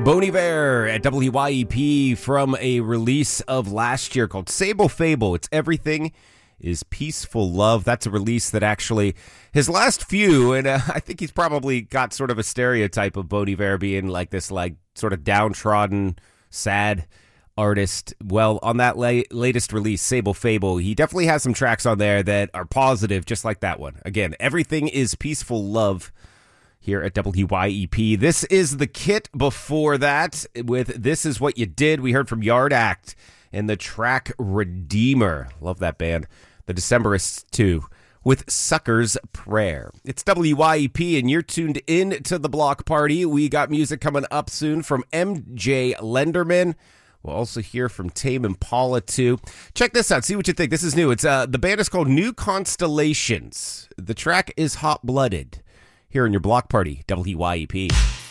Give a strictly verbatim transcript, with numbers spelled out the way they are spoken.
Bon Iver at W Y E P from a release of last year called Sable Fable. It's Everything is Peaceful Love. That's a release that actually, his last few, and uh, I think he's probably got sort of a stereotype of Bon Iver being like this, like, sort of downtrodden, sad artist. Well, on that la- latest release, Sable Fable, he definitely has some tracks on there that are positive, just like that one. Again, Everything is Peaceful Love here at W Y E P. This is the kit before that with This Is What You Did. We heard from Yard Act and the track Redeemer. Love that band. The Decemberists, too, with Sucker's Prayer. It's W Y E P, and you're tuned in to the Block Party. We got music coming up soon from M J Lenderman. We'll also hear from Tame Impala, too. Check this out. See what you think. This is new. It's uh, the band is called New Constellations. The track is Hot Blooded. Here in your Block Party, W Y E P.